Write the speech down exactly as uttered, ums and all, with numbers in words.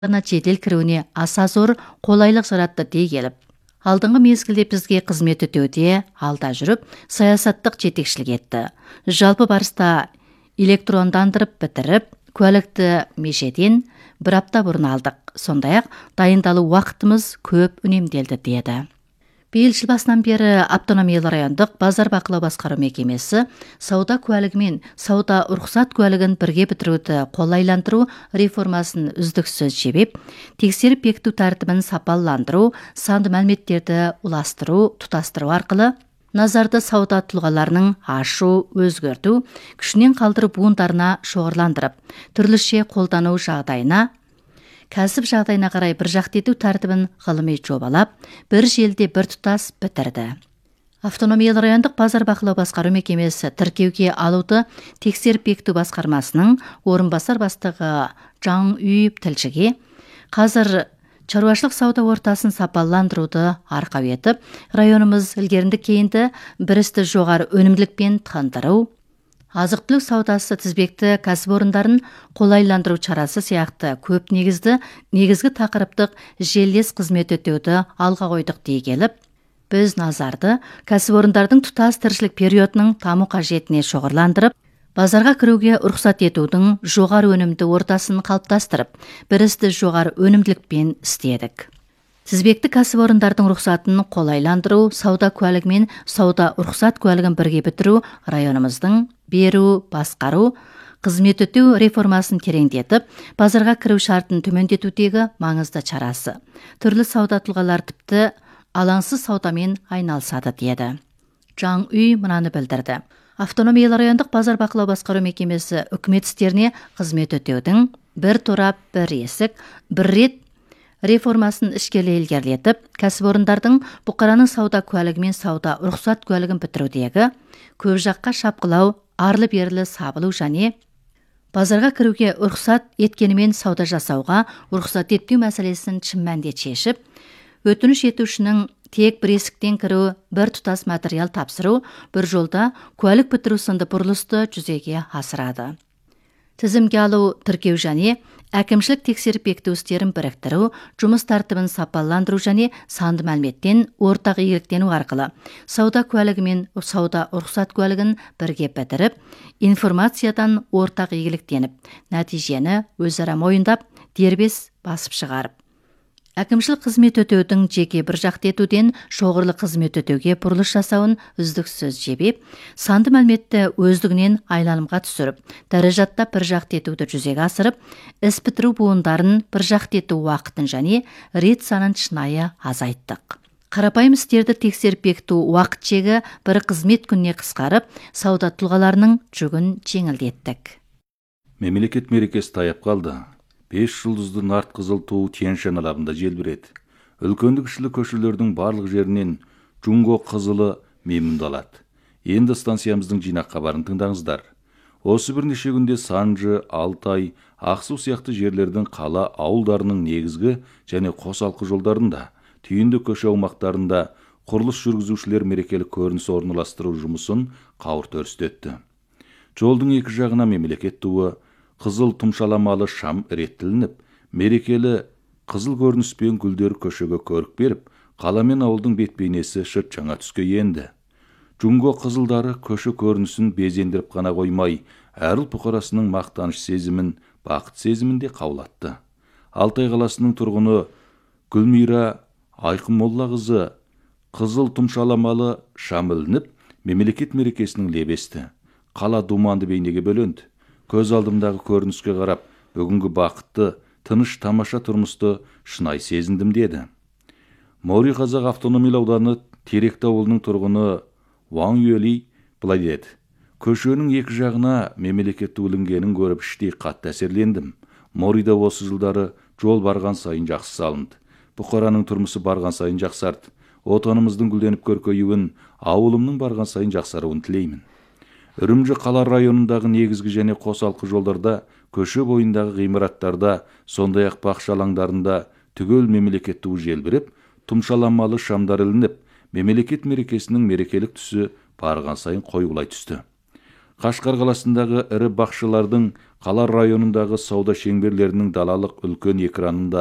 жедел кіруіне аса зор қолайлық жаратты дей келіп, алдыңғы мезгілде бізге қызмет өтеуде алда жүріп, саясаттық жетекшілік етті. Жалпы барыста электрондандырып бітіріп, куәлікті межеден бір апта бұрын алдық. Сондай-ақ дайындалу уақытымыз көп үнемделді деді. Биыл жыл басынан бері автономиялы райондық базар бақылау басқару мекемесі сауда куәлігі мен сауда рұқсат куәлігін бірге бітіруді қолайландыру реформасын үздіксіз жебеп, тексеріп бекіту тәртібін сапаландыру, санды мәліметтерді уластыру, тұтастыру арқылы назарды сауда тұлғаларының ашу, өзгерту, күшінен қалдыру буындарына шоғырландырып, түрліше қолдану жағдайына кәсіп жағдайына қарай бір жақты ету тәртібін ғылыми жобалап, бір желде бір тұтас бітірді. Автономиялы райондық базар бақылау басқару мекемесі тіркеуге алуды тексеріп бекіту басқармасының орынбасар бастығы Жаң Үй тілшіге қазір шаруашылық сауда ортасын сапаландыруды арқау етіп, районымыз ілгерінді кейінді бір істі жоғары өнімділікпен таңдыру, азық-түлік саудасы тізбекті кәсіпорындарын қолайландыру шарасы сияқты көп негізді негізгі тақырыптық желілес қызмет өтеуді алға қойдық дей келіп, біз назарды кәсіпорындардың тұтас тіршілік периодының даму қажетіне шоғырландырып, базарға кіруге рұқсат етудің жоғары өнімді ортасын қалыптастырып, бір істі жоғары өнімділікпен істедік. Тізбекті кәсіпорындардың рұқсатын қолайландыру, сауда куәлігі мен сауда рұқсат куәлігін бірге бітіру районымыздың беру, басқару, қызмет өтеу реформасын тереңдетіп, базарға кіру шартын төмендетудегі маңызды шарасы. Түрлі сауда тұлғалар тіпті алаңсыз саудамен айналысады деді. Жаң Үй мынаны білдірді. Автономиялы райондық базар бақылау басқару мекемесі үкімет істеріне қызмет өтеудің бір торап, бір есік, бір рет реформасын ішкелі ілгерілетіп, кәсіпорындардың бұқараның сауда куәлігі мен сауда рұқсат куәлігін бітірудегі көп жаққа шапқылау, арлы-берлі сабылу және базарға кіруге рұқсат еткенімен сауда жасауға рұқсат етпеу мәселесін шын мәнінде шешіп, өтініш етушінің тек бір есіктен кіру, бір тұтас материал тапсыру, бір жолда куәлік бітіру сынды бұрылысты жүзеге асырады. Тізімге алу, тіркеу және әкімшілік тексеріп бекіту істерін біріктіру, жұмыс тәртібін сапаландыру және санды мәліметтен ортақ игіліктену арқылы сауда куәлігі мен сауда рұқсат куәлігін бірге бітіріп, информациядан ортақ игіліктеніп, нәтижені өзара мойындап, дербес басып шығарып, әкімшілік қызмет өтеудің жеке бір жақты етуден шоғырлы қызмет өтеуге бұрылыс жасауын үздіксіз жебеп, санды мәліметті өздігінен айналымға түсіріп, дәрежаттап бір жақты етуді жүзеге асырып, іс бітіру буындарын бір жақты ету уақытын және рет санын шынайы азайттық. Қарапайым істерді тексеріп бекіту уақыт шегі бір қызмет күніне қысқарып, сауда тұлғаларының жүгін жеңілдеттік. Мемлекет мерекесі таяп қалды. Беш жұлдызды нарт қызыл туы Тянь-Шань алабында желбіреді. Үлкенді кішілі көшелердің барлық жерінен Джунго қызылы меймұндалады. Енді станциямыздың жинақ хабарын тыңдаңыздар. Осы бірнеше күнде Санжы, Алтай, Ақсу сияқты жерлердің қала ауылдарының негізгі және қосалқы жолдарында, түйінді көше аумақтарында құрылыс жүргізушілер мерекелік көрініс орналастыру жұмысын қауырт өрістетті. Жолдың екі жағына мемлекет туы, қызыл тұмшаламалы шам реттілініп, мерекелі қызыл көрініспен гүлдер көшеге көрік беріп, қала мен ауылдың бет-бейнесі шырт жаңа түске енді. Джунго қызылдары көше көрінісін безендіріп қана қоймай, әріл бұқарасының мақтаныш сезімін, бақыт сезімін де қаулатты. Алтай қаласының тұрғыны Гүлмира Айқынмолла қызы қызыл тұмшаламалы шам ілініп, мемлекет мерекесінің лебесті. Қала думанды бейнеге бөленді. Көз алдымдағы көрініске қарап, бүгінгі бақытты, тыныш тамаша тұрмысты шынай сезіндім деді. Маори қазақ автономиялы ауданы Теректі ауылының тұрғыны Ваң Юэли былай деді. Көшенің екі жағына мемлекетті ілінгенін көріп іштей қатты әсерлендім. Маорида осы жылдары жол барған сайын жақсы салынды. Бұқараның тұрмысы барған сайын жақсарды. Отанымыздың гүлденіп көркеюін, ауылымның барған сайын жақсаруын тілеймін. Үрімжі қала районындағы негізгі және қосалқы жолдарда, көше бойындағы ғимараттарда, сондай-ақ бақша алаңдарында түгел мемлекет туы желбіреп, тұмшаламалы шамдар ілініп, мемлекет мерекесінің мерекелік түсі барған сайын қоюлай түсті. Қашқар қаласындағы ірі бақшалардың қала районындағы сауда шеңберлерінің далалық үлкен экранында